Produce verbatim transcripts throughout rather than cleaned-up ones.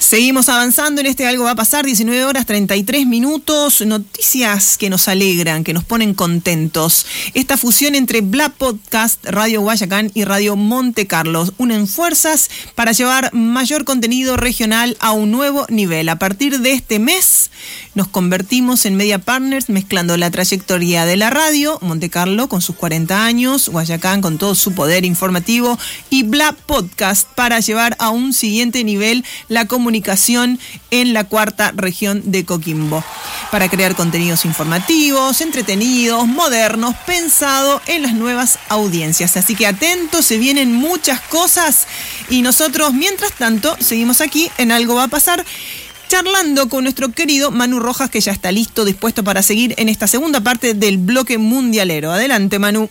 Seguimos avanzando en este Algo va a pasar, diecinueve horas treinta y tres minutos, noticias que nos alegran, que nos ponen contentos. Esta fusión entre Bla Podcast, Radio Guayacán y Radio Monte Carlo unen fuerzas para llevar mayor contenido regional a un nuevo nivel. A partir de este mes nos convertimos en media partners, mezclando la trayectoria de la radio, Monte Carlo con sus cuarenta años, Guayacán con todo su poder informativo y Bla Podcast para llevar a un siguiente nivel la comunicación comunicación en la cuarta región de Coquimbo, para crear contenidos informativos, entretenidos, modernos, pensado en las nuevas audiencias. Así que atentos, se vienen muchas cosas y nosotros, mientras tanto, seguimos aquí en Algo va a pasar, charlando con nuestro querido Manu Rojas, que ya está listo, dispuesto para seguir en esta segunda parte del bloque mundialero. Adelante, Manu.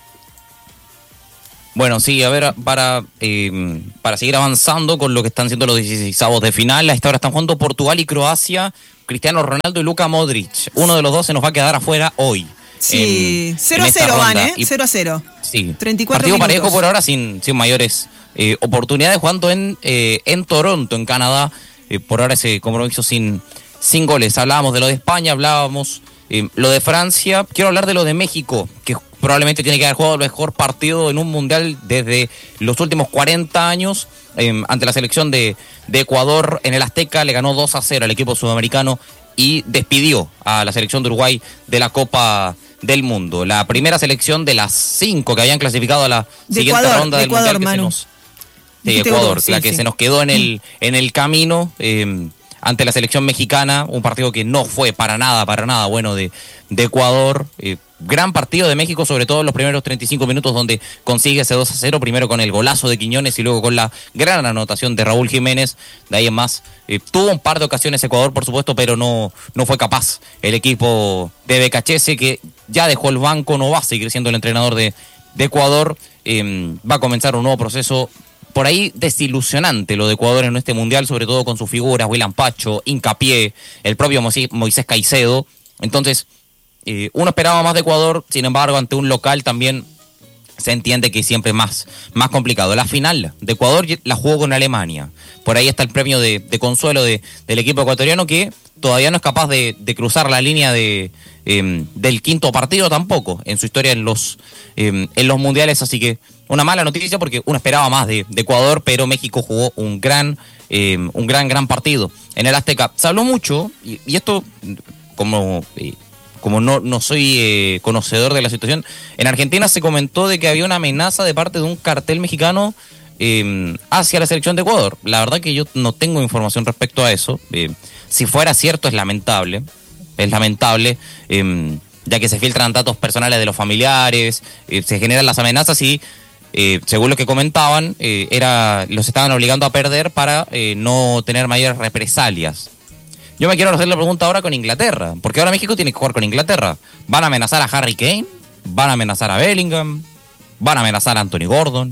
Bueno, sí, a ver, para eh, para seguir avanzando con lo que están siendo los dieciseisavos de final, a esta hora están jugando Portugal y Croacia, Cristiano Ronaldo y Luka Modric. Uno de los dos se nos va a quedar afuera hoy. Sí, cero a cero van, ¿eh? cero a cero. Sí, treinta y cuatro partido minutos. parejo por ahora, sin, sin mayores eh, oportunidades, jugando en, eh, en Toronto, en Canadá. Eh, por ahora ese compromiso sin, sin goles. Hablábamos de lo de España, hablábamos eh, lo de Francia. Quiero hablar de lo de México, que probablemente tiene que haber jugado el mejor partido en un mundial desde los últimos cuarenta años, eh, ante la selección de, de Ecuador en el Azteca. Le ganó dos a cero al equipo sudamericano y despidió a la selección de Uruguay de la Copa del Mundo. La primera selección de las cinco que habían clasificado a la de siguiente Ecuador, ronda del Ecuador, mundial que Manu. se nos... Sí, Ecuador, Ecuador sí, la que sí. se nos quedó en el, en el camino eh, ante la selección mexicana, un partido que no fue para nada, para nada bueno de, de Ecuador. Eh, gran partido de México, sobre todo en los primeros treinta y cinco minutos, donde consigue ese dos a cero, primero con el golazo de Quiñones y luego con la gran anotación de Raúl Jiménez. De ahí en más, eh, tuvo un par de ocasiones Ecuador, por supuesto, pero no, no fue capaz el equipo de Becachese, que ya dejó el banco, no va a seguir siendo el entrenador de, de Ecuador. Eh, va a comenzar un nuevo proceso por ahí desilusionante lo de Ecuador en este mundial, sobre todo con sus figuras, William Pacho, Hincapié, el propio Moisés Caicedo. Entonces, eh, uno esperaba más de Ecuador, sin embargo, ante un local también se entiende que siempre es más, más complicado. La final de Ecuador la jugó con Alemania. Por ahí está el premio de, de consuelo de, del equipo ecuatoriano, que todavía no es capaz de, de cruzar la línea de, eh, del quinto partido tampoco en su historia en los, eh, en los mundiales. Así que una mala noticia, porque uno esperaba más de, de Ecuador, pero México jugó un gran, eh, un gran, gran partido en el Azteca. Se habló mucho, y, y esto como... Eh, como no, no soy eh, conocedor de la situación, en Argentina se comentó de que había una amenaza de parte de un cartel mexicano eh, hacia la selección de Ecuador. La verdad que yo no tengo información respecto a eso. Eh, si fuera cierto, es lamentable. Es lamentable, eh, ya que se filtran datos personales de los familiares, eh, se generan las amenazas y, eh, según lo que comentaban, eh, era los estaban obligando a perder para eh, no tener mayores represalias. Yo me quiero hacer la pregunta ahora con Inglaterra, porque ahora México tiene que jugar con Inglaterra. ¿Van a amenazar a Harry Kane? ¿Van a amenazar a Bellingham? ¿Van a amenazar a Anthony Gordon?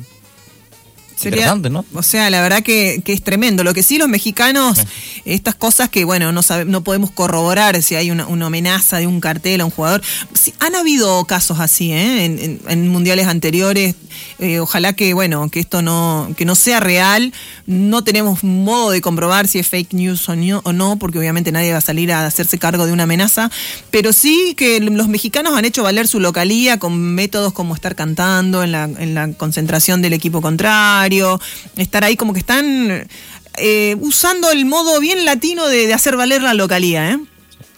Sería, interesante, ¿no? O sea, la verdad que, que es tremendo. Lo que sí, los mexicanos, eh. estas cosas que, bueno, no sabe, no podemos corroborar si hay una, una amenaza de un cartel a un jugador. Sí, han habido casos así, ¿eh? En, en, en mundiales anteriores. Eh, ojalá que, bueno, que esto no, que no sea real. No tenemos modo de comprobar si es fake news o no, o no, porque obviamente nadie va a salir a hacerse cargo de una amenaza. Pero sí que los mexicanos han hecho valer su localía con métodos como estar cantando en la, en la concentración del equipo contrario. Estar ahí como que están eh, usando el modo bien latino de, de hacer valer la localía, ¿eh?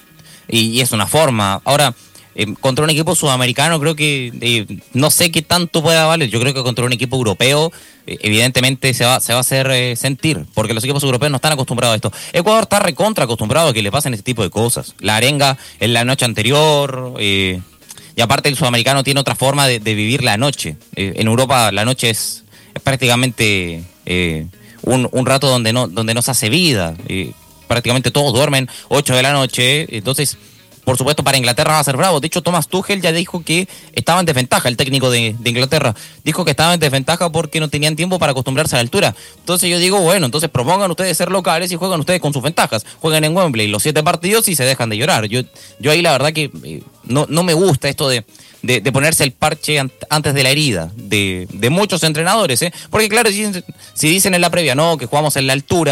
Y, y es una forma. Ahora, eh, contra un equipo sudamericano creo que eh, no sé qué tanto pueda valer. Yo creo que contra un equipo europeo eh, evidentemente se va, se va a hacer eh, sentir, porque los equipos europeos no están acostumbrados a esto. Ecuador está recontra acostumbrado a que le pasen este tipo de cosas. La arenga en la noche anterior... Eh, y aparte el sudamericano tiene otra forma de, de vivir la noche. Eh, en Europa la noche es... es prácticamente eh, un, un rato donde no donde no se hace vida. Eh, prácticamente todos duermen ocho de la noche. Entonces, por supuesto, para Inglaterra va a ser bravo. De hecho, Thomas Tuchel ya dijo que estaba en desventaja, el técnico de, de Inglaterra. Dijo que estaba en desventaja porque no tenían tiempo para acostumbrarse a la altura. Entonces yo digo, bueno, entonces propongan ustedes ser locales y juegan ustedes con sus ventajas. Jueguen en Wembley los siete partidos y se dejan de llorar. Yo, yo ahí la verdad que eh, no, no me gusta esto de... De, de ponerse el parche an, antes de la herida de, de muchos entrenadores, ¿eh? Porque claro, si, si dicen en la previa, no, que jugamos en la altura,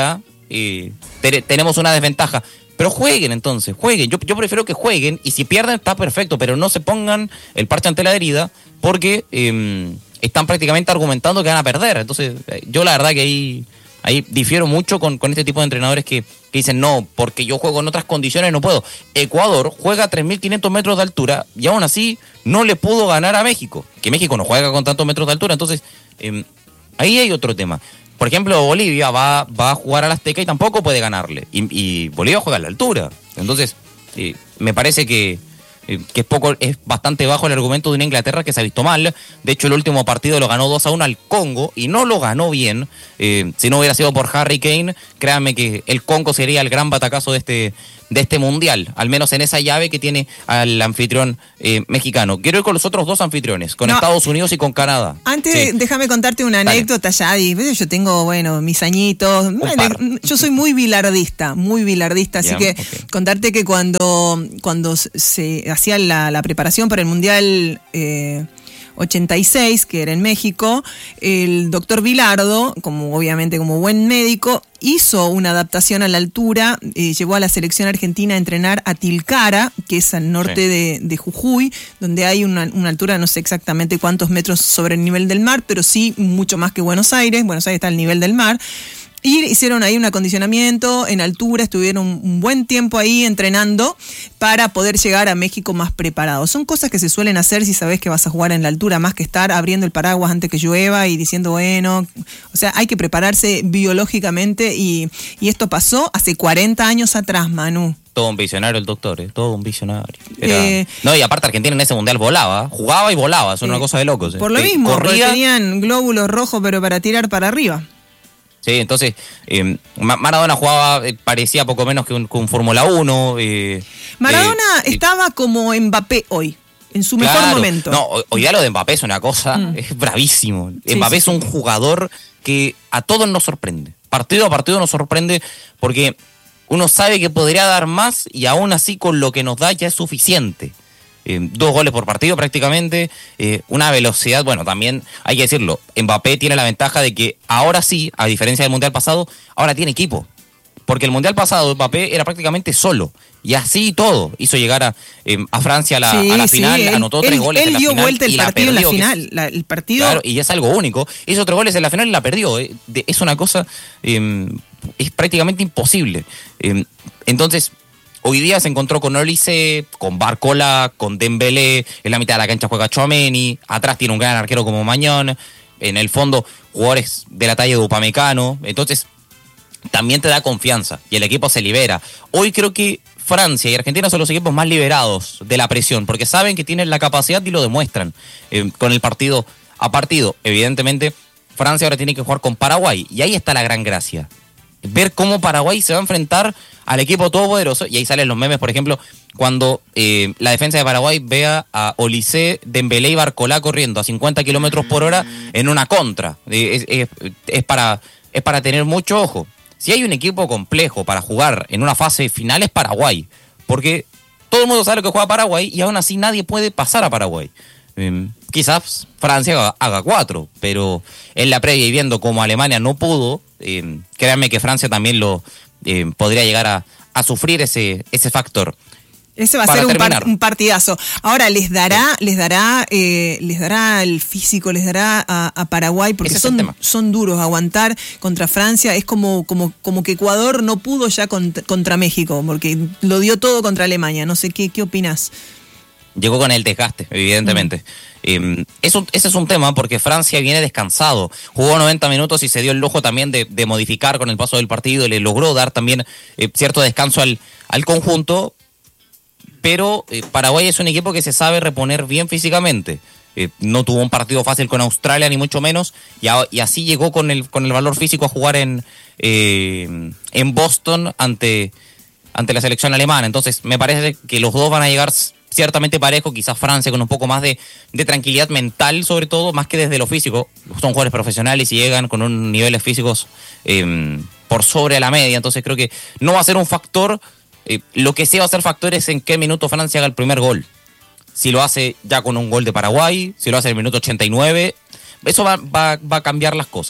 eh, te, tenemos una desventaja. Pero jueguen entonces, jueguen. Yo, yo prefiero que jueguen y si pierden está perfecto, pero no se pongan el parche ante la herida porque eh, están prácticamente argumentando que van a perder. Entonces yo la verdad que ahí, ahí difiero mucho con, con este tipo de entrenadores que, que dicen no, porque yo juego en otras condiciones no puedo. Ecuador juega a tres mil quinientos metros de altura y aún así no le pudo ganar a México, que México no juega con tantos metros de altura. Entonces eh, ahí hay otro tema. Por ejemplo, Bolivia va, va a jugar al Azteca y tampoco puede ganarle. Y, y Bolivia juega a la altura. Entonces, eh, me parece que, eh, que es poco, es bastante bajo el argumento de una Inglaterra que se ha visto mal. De hecho, el último partido lo ganó dos a uno al Congo y no lo ganó bien. Eh, si no hubiera sido por Harry Kane, créanme que el Congo sería el gran batacazo de este, de este mundial. Al menos en esa llave que tiene al anfitrión eh, mexicano. Quiero ir con los otros dos anfitriones, con no, Estados Unidos y con Canadá. Antes, sí. déjame contarte una anécdota, Yadi. Yo tengo, bueno, mis añitos. Yo soy muy bilardista, muy bilardista, así yeah, que okay. contarte que cuando, cuando se hacía la, la preparación para el mundial eh, ochenta y seis, que era en México, el doctor Bilardo, como obviamente como buen médico, hizo una adaptación a la altura, eh, llevó a la selección argentina a entrenar a Tilcara, que es al norte sí. de, de Jujuy, donde hay una, una altura, no sé exactamente cuántos metros sobre el nivel del mar, pero sí mucho más que Buenos Aires. Buenos Aires está al nivel del mar. Y hicieron ahí un acondicionamiento en altura, estuvieron un buen tiempo ahí entrenando para poder llegar a México más preparados. Son cosas que se suelen hacer si sabes que vas a jugar en la altura, más que estar abriendo el paraguas antes que llueva y diciendo, bueno, o sea, hay que prepararse biológicamente y, y esto pasó hace cuarenta años atrás, Manu. Todo un visionario el doctor, ¿eh? Todo un visionario. Era... Eh, no, y aparte Argentina en ese mundial volaba, jugaba y volaba, es una eh, cosa de locos. ¿eh? Por lo eh, mismo, corría... tenían glóbulos rojos, pero para tirar para arriba. Sí, entonces eh, Maradona jugaba, eh, parecía poco menos que un, que un Fórmula uno. Eh, Maradona eh, estaba como Mbappé hoy, en su claro, mejor momento. No, hoy ya lo de Mbappé es una cosa, mm. es bravísimo. Sí, Mbappé sí, es un sí. jugador que a todos nos sorprende. Partido a partido nos sorprende porque uno sabe que podría dar más y aún así con lo que nos da ya es suficiente. Eh, dos goles por partido prácticamente, eh, una velocidad, bueno, también hay que decirlo, Mbappé tiene la ventaja de que ahora sí, a diferencia del Mundial pasado, ahora tiene equipo, porque el Mundial pasado Mbappé era prácticamente solo, y así todo, hizo llegar a, eh, a Francia a la, sí, a la final, sí, él, anotó tres él, goles él en la dio final vuelta el y partido la perdió, en la final, la, el partido... Claro, y es algo único, hizo tres goles en la final y la perdió, eh, de, es una cosa, eh, es prácticamente imposible, eh, entonces... Hoy día se encontró con Olise, con Barcola, con Dembélé, en la mitad de la cancha juega Tchouaméni, atrás tiene un gran arquero como Mañón, en el fondo jugadores de la talla de Upamecano, entonces también te da confianza y el equipo se libera. Hoy creo que Francia y Argentina son los equipos más liberados de la presión, porque saben que tienen la capacidad y lo demuestran eh, con el partido a partido. Evidentemente, Francia ahora tiene que jugar con Paraguay y ahí está la gran gracia. Ver cómo Paraguay se va a enfrentar al equipo todopoderoso, y ahí salen los memes, por ejemplo, cuando eh, la defensa de Paraguay vea a Olise, Dembélé y Barcola corriendo a cincuenta kilómetros por hora en una contra. Eh, es, es, es, para, es para tener mucho ojo. Si hay un equipo complejo para jugar en una fase final es Paraguay, porque todo el mundo sabe lo que juega Paraguay y aún así nadie puede pasar a Paraguay. Eh, quizás Francia haga, haga cuatro, pero en la previa y viendo cómo Alemania no pudo, eh, créanme que Francia también lo eh, podría llegar a, a sufrir ese, ese factor. Ese va a ser un, par, un partidazo. Ahora, ¿les dará les dará eh, les dará el físico, les dará a, a Paraguay? Porque son, son duros aguantar contra Francia. Es como, como, como que Ecuador no pudo ya contra, contra México, porque lo dio todo contra Alemania. No sé, ¿qué, qué opinas? Llegó con el desgaste, evidentemente. Mm. Eh, eso, ese es un tema porque Francia viene descansado. Jugó noventa minutos y se dio el lujo también de, de modificar con el paso del partido y le logró dar también eh, cierto descanso al, al conjunto. Pero eh, Paraguay es un equipo que se sabe reponer bien físicamente. Eh, no tuvo un partido fácil con Australia, ni mucho menos. Y, a, y así llegó con el, con el valor físico a jugar en, eh, en Boston ante, ante la selección alemana. Entonces me parece que los dos van a llegar ciertamente parejo, quizás Francia con un poco más de, de tranquilidad mental, sobre todo, más que desde lo físico. Son jugadores profesionales y llegan con unos niveles físicos eh, por sobre la media, entonces creo que no va a ser un factor. Eh, lo que sí va a ser factor es en qué minuto Francia haga el primer gol. Si lo hace ya con un gol de Paraguay, si lo hace en el minuto ochenta y nueve, eso va, va, va a cambiar las cosas.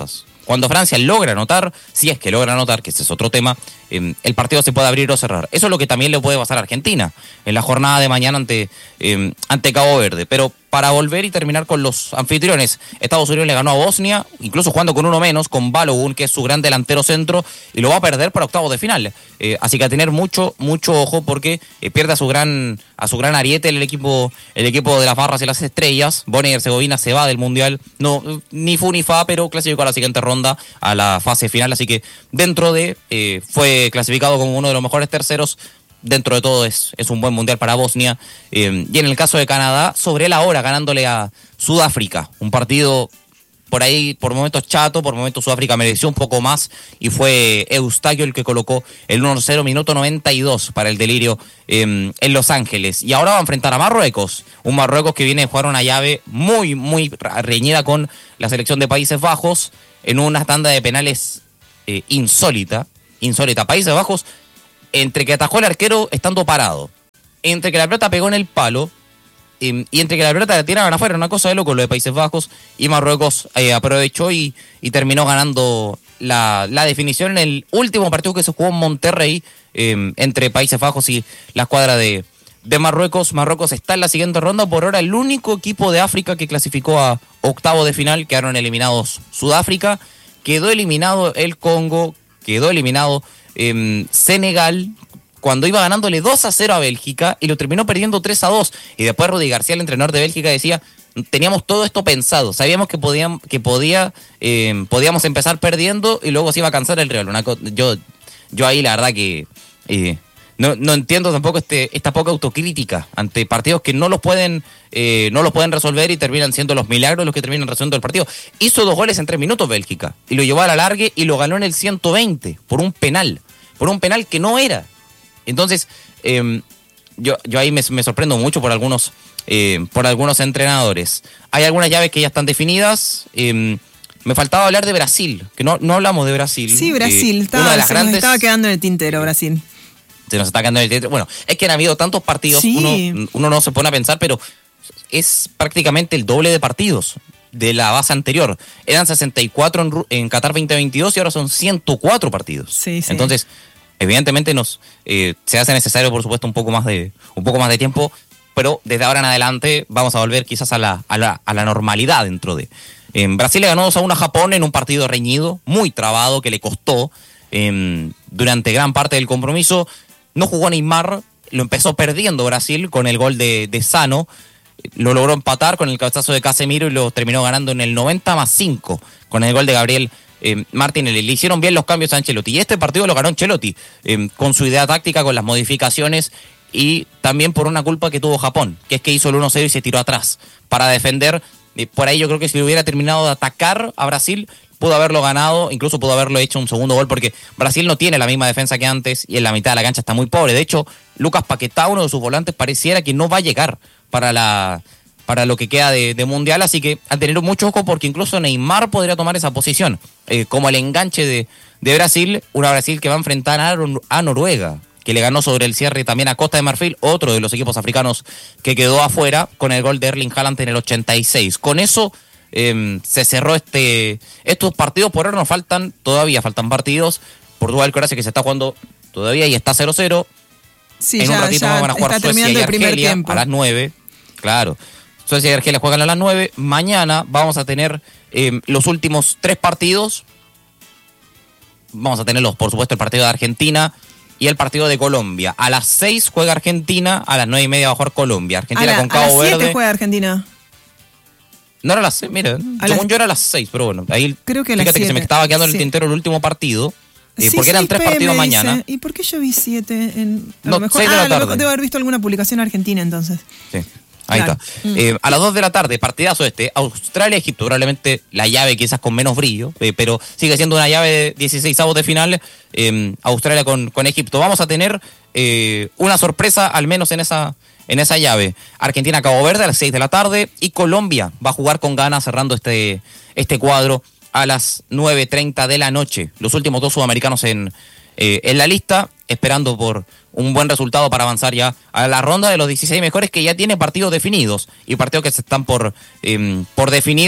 cuando Francia logra anotar, si es que logra anotar, que ese es otro tema, eh, el partido se puede abrir o cerrar. Eso es lo que también le puede pasar a Argentina en la jornada de mañana ante, eh, ante Cabo Verde. Pero para volver y terminar con los anfitriones, Estados Unidos le ganó a Bosnia, incluso jugando con uno menos, con Balogun, que es su gran delantero centro, y lo va a perder para octavos de final. Eh, así que a tener mucho, mucho ojo, porque eh, pierde a su gran, a su gran ariete el equipo, el equipo de las barras y las estrellas. Bosnia y Herzegovina se va del Mundial, no, ni fu ni fa, pero clasificó a la siguiente ronda, a la fase final, así que dentro de, eh, fue clasificado como uno de los mejores terceros. Dentro de todo es, es un buen mundial para Bosnia. Eh, y en el caso de Canadá, sobre la hora, ganándole a Sudáfrica. Un partido por ahí, por momentos chato, por momentos Sudáfrica mereció un poco más. Y fue Eustaquio el que colocó el uno cero, minuto noventa y dos para el delirio eh, en Los Ángeles. Y ahora va a enfrentar a Marruecos. Un Marruecos que viene a jugar una llave muy, muy reñida con la selección de Países Bajos en una tanda de penales eh, insólita. Insólita. Países Bajos, entre que atajó el arquero estando parado, entre que la pelota pegó en el palo, eh, y entre que la pelota la tiraron afuera, una cosa de loco lo de Países Bajos, y Marruecos eh, aprovechó y, y terminó ganando la, la definición en el último partido que se jugó en Monterrey, eh, entre Países Bajos y la escuadra de, de Marruecos. Marruecos está en la siguiente ronda, por ahora el único equipo de África que clasificó a octavo de final. Quedaron eliminados Sudáfrica, quedó eliminado el Congo, quedó eliminado Eh, Senegal, cuando iba ganándole dos a cero a Bélgica y lo terminó perdiendo tres a dos. Y después Rudy García, el entrenador de Bélgica, decía: teníamos todo esto pensado, sabíamos que podían, que podía, eh, podíamos empezar perdiendo y luego se iba a cansar el Real. Una co- yo, yo ahí la verdad que eh, no, no entiendo tampoco este, esta poca autocrítica ante partidos que no los pueden, eh, no los pueden resolver y terminan siendo los milagros los que terminan resolviendo el partido. Hizo dos goles en tres minutos Bélgica y lo llevó a la largue y lo ganó en el ciento veinte por un penal. Por un penal que no era. Entonces, eh, yo, yo ahí me, me sorprendo mucho por algunos, eh, por algunos entrenadores. Hay algunas llaves que ya están definidas. Eh, me faltaba hablar de Brasil, que no, no hablamos de Brasil. Sí, Brasil. Eh, estaba, una de las se grandes, nos estaba quedando en el tintero, Brasil. Se nos está quedando en el tintero. Bueno, es que han habido tantos partidos, sí. uno, uno no se pone a pensar, pero es prácticamente el doble de partidos de la base anterior. Eran sesenta y cuatro en, en Qatar veinte veintidós y ahora son ciento cuatro partidos. Sí, sí. Entonces, evidentemente nos eh, se hace necesario, por supuesto, un poco más de un poco más de tiempo, pero desde ahora en adelante vamos a volver quizás a la, a la, a la normalidad dentro de. Eh, Brasil le ganó dos a uno a Japón en un partido reñido, muy trabado, que le costó eh, durante gran parte del compromiso. No jugó Neymar, lo empezó perdiendo Brasil con el gol de, de Sano. Lo logró empatar con el cabezazo de Casemiro y lo terminó ganando en el noventa más cinco con el gol de Gabriel eh, Martinelli. Le hicieron bien los cambios a Ancelotti y este partido lo ganó Ancelotti eh, con su idea táctica, con las modificaciones y también por una culpa que tuvo Japón, que es que hizo el uno cero y se tiró atrás para defender. Eh, por ahí yo creo que si hubiera terminado de atacar a Brasil pudo haberlo ganado, incluso pudo haberlo hecho un segundo gol, porque Brasil no tiene la misma defensa que antes y en la mitad de la cancha está muy pobre. De hecho, Lucas Paquetá, uno de sus volantes, pareciera que no va a llegar para la para lo que queda de, de Mundial, así que a tener mucho ojo porque incluso Neymar podría tomar esa posición, eh, como el enganche de, de Brasil, una Brasil que va a enfrentar a, a Noruega, que le ganó sobre el cierre también a Costa de Marfil, otro de los equipos africanos que quedó afuera con el gol de Erling Haaland en el ochenta y seis. Con eso eh, se cerró este estos partidos. Por ahora nos faltan, todavía faltan partidos. Portugal, Croacia, que se está jugando todavía y está cero cero. Sí, en ya, un ratito van a jugar Suecia y Argelia a las nueve. Claro, Suecia y Argelia juegan a las nueve. Mañana vamos a tener eh, los últimos tres partidos. Vamos a tener, los, por supuesto, el partido de Argentina y el partido de Colombia. A las seis juega Argentina, a las nueve y media va a jugar Colombia. Argentina la, con Cabo Verde. A las siete Verde. juega Argentina. No era a las seis, mira, a según las... yo era a las seis, pero bueno, ahí creo que fíjate las que se me estaba quedando en el sí. tintero el último partido. Eh, sí, porque eran sí, tres P M partidos mañana. Dice. ¿Y por qué yo vi siete? En, a no, lo mejor, seis de la ah, tarde. Lo, debo haber visto alguna publicación argentina entonces. Sí, ahí claro. está. Mm. Eh, a las dos de la tarde, partidazo este, Australia-Egipto, probablemente la llave quizás con menos brillo, eh, pero sigue siendo una llave de dieciseisavos de final, eh, Australia con, con Egipto. Vamos a tener eh, una sorpresa, al menos en esa, en esa llave. Argentina-Cabo Verde a las seis de la tarde y Colombia va a jugar con Ghana cerrando este, este cuadro a las nueve treinta de la noche. Los últimos dos sudamericanos en... Eh, en la lista, esperando por un buen resultado para avanzar ya a la ronda de los dieciséis mejores, que ya tiene partidos definidos y partidos que se están por, eh, por definir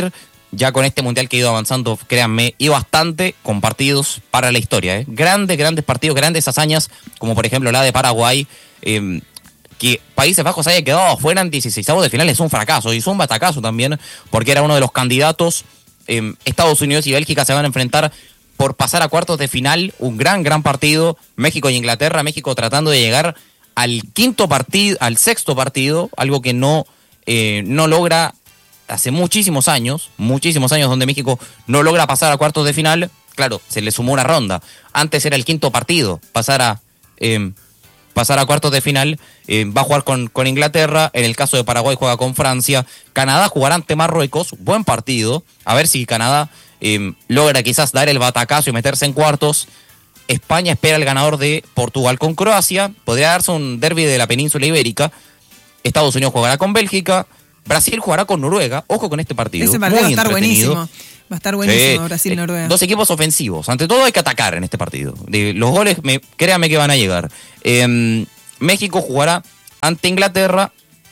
ya con este mundial que ha ido avanzando, créanme, y bastante con partidos para la historia. ¿eh? Grandes, grandes partidos, grandes hazañas, como por ejemplo la de Paraguay, eh, que Países Bajos haya quedado fuera en dieciseisavos de final es un fracaso, y es un batacazo también, porque era uno de los candidatos. Eh, Estados Unidos y Bélgica se van a enfrentar por pasar a cuartos de final, un gran, gran partido, México y Inglaterra, México tratando de llegar al quinto partido, al sexto partido, algo que no, eh, no logra hace muchísimos años, muchísimos años donde México no logra pasar a cuartos de final. Claro, se le sumó una ronda. Antes era el quinto partido, pasar a, eh, pasar a cuartos de final. Eh, va a jugar con, con Inglaterra, en el caso de Paraguay juega con Francia. Canadá jugará ante Marruecos, buen partido. A ver si Canadá eh, logra quizás dar el batacazo y meterse en cuartos. España espera el ganador de Portugal con Croacia. Podría darse un derbi de la península ibérica. Estados Unidos jugará con Bélgica. Brasil jugará con Noruega. Ojo con este partido. Ese partido va a estar buenísimo. Va a estar buenísimo, sí. Brasil-Noruega. Dos equipos ofensivos. Ante todo hay que atacar en este partido. De los goles, me, créanme que van a llegar. Eh, México jugará ante Inglaterra.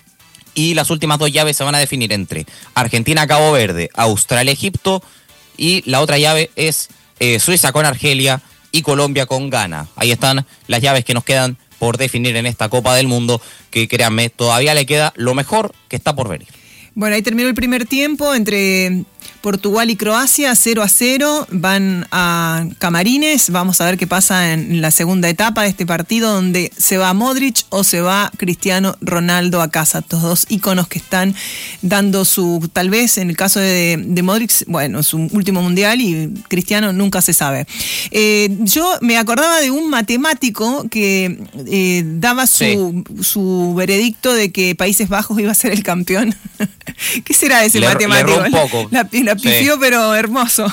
Y las últimas dos llaves se van a definir entre Argentina-Cabo Verde, Australia-Egipto. Y la otra llave es eh, Suiza con Argelia y Colombia con Ghana. Ahí están las llaves que nos quedan por definir en esta Copa del Mundo, que créanme, todavía le queda lo mejor que está por venir. Bueno, ahí terminó el primer tiempo entre Portugal y Croacia, cero a cero, van a Camarines. Vamos a ver qué pasa en la segunda etapa de este partido, donde se va Modric o se va Cristiano Ronaldo a casa. Estos dos íconos que están dando su, tal vez en el caso de, de Modric, bueno, su último mundial, y Cristiano nunca se sabe. Eh, yo me acordaba de un matemático que eh, daba su, sí. su veredicto de que Países Bajos iba a ser el campeón. ¿Qué será ese le, matemático? Le un poco. La, la pifió, sí. Pero hermoso.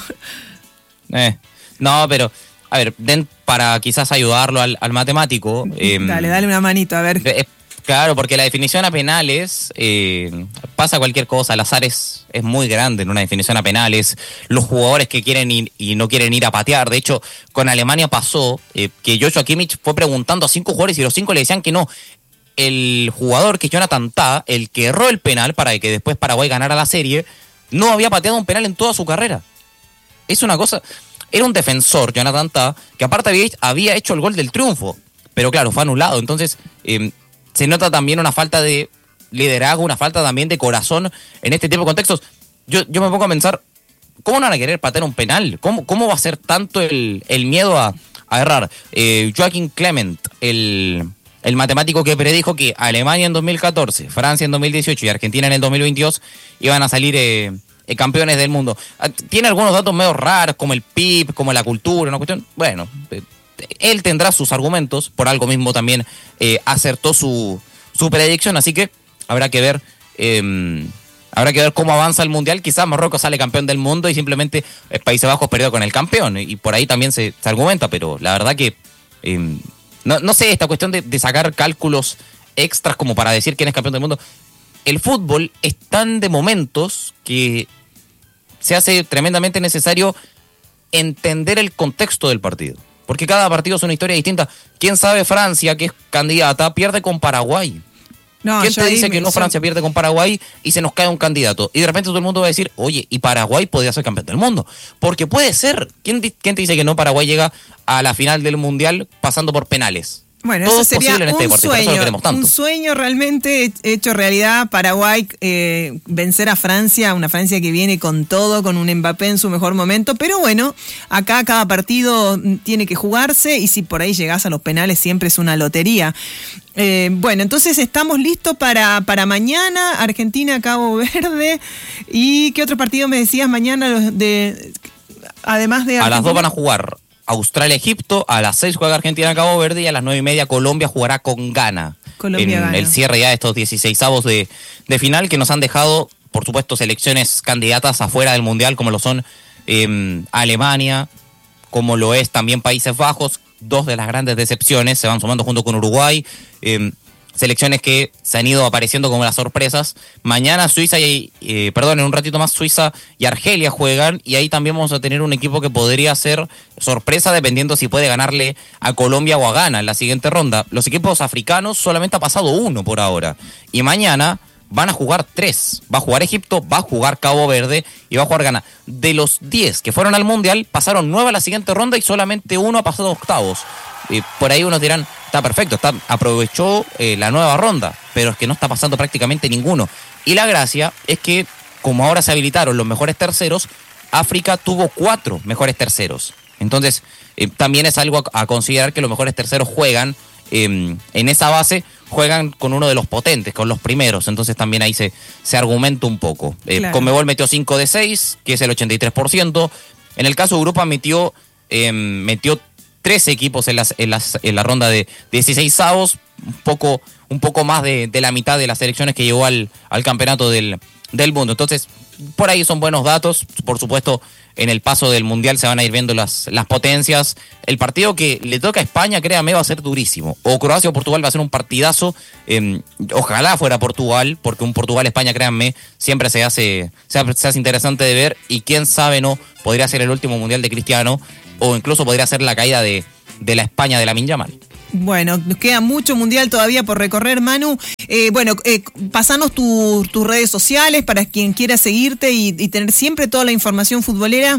Eh, no, pero, a ver, den, para quizás ayudarlo al, al matemático. Eh, dale, dale una manito, a ver. Eh, claro, porque la definición a penales, eh, pasa cualquier cosa, el azar es, es muy grande en una definición a penales. Los jugadores que quieren ir y no quieren ir a patear. De hecho, con Alemania pasó eh, que Joshua Kimmich fue preguntando a cinco jugadores y los cinco le decían que no. El jugador, que es Jonathan Tah, el que erró el penal para que después Paraguay ganara la serie, no había pateado un penal en toda su carrera. Es una cosa... Era un defensor, Jonathan Tah, que aparte había, había hecho el gol del triunfo, pero claro, fue anulado. Entonces, eh, se nota también una falta de liderazgo, una falta también de corazón en este tipo de contextos. Yo, yo me pongo a pensar, ¿cómo no van a querer patear un penal? ¿Cómo, cómo va a ser tanto el, el miedo a, a errar? Eh, Joachim Clement, el... El matemático que predijo que Alemania en dos mil catorce, Francia en dos mil dieciocho y Argentina en el dos mil veintidós iban a salir eh, eh, campeones del mundo. Tiene algunos datos medio raros, como el P I B, como la cultura, una cuestión... Bueno, eh, él tendrá sus argumentos, por algo mismo también eh, acertó su, su predicción, así que habrá que ver... Eh, Habrá que ver cómo avanza el Mundial. Quizás Marruecos sale campeón del mundo y simplemente Países Bajos perdió con el campeón. Y por ahí también se, se argumenta, pero la verdad que... Eh, No, no sé, esta cuestión de, de sacar cálculos extras como para decir quién es campeón del mundo. El fútbol es tan de momentos que se hace tremendamente necesario entender el contexto del partido. Porque cada partido es una historia distinta. ¿Quién sabe Francia, que es candidata, pierde con Paraguay? No, ¿Quién te dice que no Francia pierde con Paraguay y se nos cae un candidato? Y de repente todo el mundo va a decir, oye, y Paraguay podría ser campeón del mundo. Porque puede ser. ¿Quién, quién te dice que no Paraguay llega a la final del Mundial pasando por penales? Bueno, todo eso sería en este un deporte, sueño, por eso lo queremos tanto. Un sueño realmente hecho realidad. Paraguay eh, vencer a Francia, una Francia que viene con todo, con un Mbappé en su mejor momento. Pero bueno, acá cada partido tiene que jugarse y si por ahí llegás a los penales siempre es una lotería. Eh, bueno, entonces estamos listos para, para mañana, Argentina, Cabo Verde. ¿Y qué otro partido me decías mañana? Los de, además de Argentina. A las dos van a jugar Australia-Egipto, a las seis juega Argentina-Cabo Verde y a las nueve y media Colombia jugará con Ghana. Colombia en gana. El cierre ya de estos dieciseisavos de, de final que nos han dejado, por supuesto, selecciones candidatas afuera del Mundial, como lo son eh, Alemania, como lo es también Países Bajos. Dos de las grandes decepciones se van sumando junto con Uruguay. Eh, selecciones que se han ido apareciendo como las sorpresas. Mañana Suiza y, eh, perdón, en un ratito más Suiza y Argelia juegan y ahí también vamos a tener un equipo que podría ser sorpresa dependiendo si puede ganarle a Colombia o a Ghana en la siguiente ronda. Los equipos africanos solamente ha pasado uno por ahora y mañana van a jugar tres. Va a jugar Egipto, va a jugar Cabo Verde y va a jugar Ghana. De los diez que fueron al Mundial, pasaron nueve a la siguiente ronda y solamente uno ha pasado a octavos. Eh, por ahí unos dirán, está perfecto, está, aprovechó eh, la nueva ronda, pero es que no está pasando prácticamente ninguno. Y la gracia es que, como ahora se habilitaron los mejores terceros, África tuvo cuatro mejores terceros. Entonces, eh, también es algo a, a considerar que los mejores terceros juegan, eh, en esa base, juegan con uno de los potentes, con los primeros. Entonces también ahí se, se argumenta un poco. Eh, claro. Conmebol metió cinco de seis, que es el ochenta y tres por ciento. En el caso de Europa metió, eh, metió trece equipos en, las, en, las, en la ronda de dieciseisavos, un poco, un poco más de, de la mitad de las selecciones que llegó al, al campeonato del, del mundo. Entonces, por ahí son buenos datos. Por supuesto, en el paso del Mundial se van a ir viendo las, las potencias. El partido que le toca a España, créame, va a ser durísimo. O Croacia o Portugal va a ser un partidazo. Eh, ojalá fuera Portugal, porque un Portugal-España, créanme, siempre se hace, se hace, se hace interesante de ver. Y quién sabe, no, podría ser el último Mundial de Cristiano, o incluso podría ser la caída de, de la España de Lamine Yamal. Bueno, nos queda mucho mundial todavía por recorrer, Manu. Eh, bueno, eh, pasanos tu, tus redes sociales para quien quiera seguirte y, y tener siempre toda la información futbolera.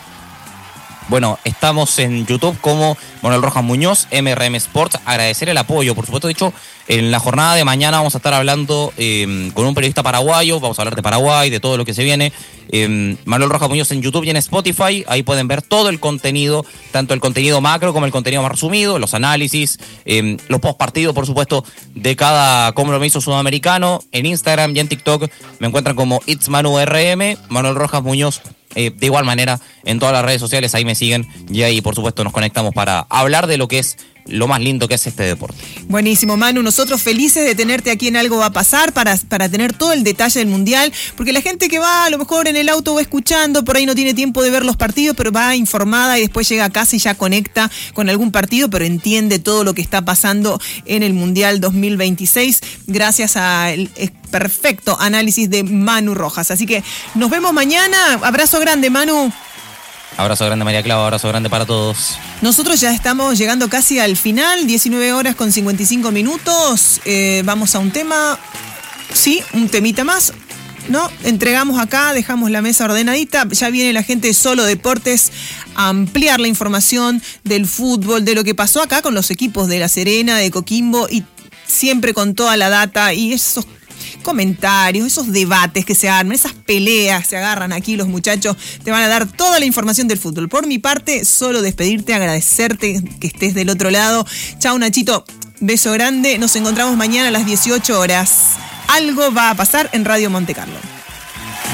Bueno, estamos en YouTube como Manuel Rojas Muñoz, M R M Sports. Agradecer el apoyo, por supuesto. De hecho, en la jornada de mañana vamos a estar hablando eh, con un periodista paraguayo. Vamos a hablar de Paraguay, de todo lo que se viene. Eh, Manuel Rojas Muñoz en YouTube y en Spotify. Ahí pueden ver todo el contenido, tanto el contenido macro como el contenido más resumido, los análisis, eh, los post partidos, por supuesto, de cada compromiso sudamericano. En Instagram y en TikTok me encuentran como It's Manu R M, Manuel Rojas Muñoz. Eh, de igual manera, en todas las redes sociales, ahí me siguen y ahí, por supuesto, nos conectamos para hablar de lo que es lo más lindo que es este deporte. Buenísimo, Manu. Nosotros felices de tenerte aquí en Algo Va a Pasar para, para tener todo el detalle del Mundial, porque la gente que va a lo mejor en el auto va escuchando, por ahí no tiene tiempo de ver los partidos, pero va informada y después llega a casa y ya conecta con algún partido, pero entiende todo lo que está pasando en el Mundial dos mil veintiséis gracias al perfecto análisis de Manu Rojas. Así que nos vemos mañana. Abrazo grande, Manu. Abrazo grande, María Clara, abrazo grande para todos. Nosotros ya estamos llegando casi al final, diecinueve horas con cincuenta y cinco minutos. Eh, vamos a un tema, sí, un temita más, ¿no? Entregamos acá, dejamos la mesa ordenadita. Ya viene la gente de Solo Deportes a ampliar la información del fútbol, de lo que pasó acá con los equipos de La Serena, de Coquimbo, y siempre con toda la data y esos comentarios, esos debates que se arman, esas peleas se agarran aquí los muchachos, te van a dar toda la información del fútbol. Por mi parte, solo despedirte, agradecerte que estés del otro lado. Chao, Nachito, beso grande, nos encontramos mañana a las dieciocho horas. Algo va a pasar en Radio Monte Carlo.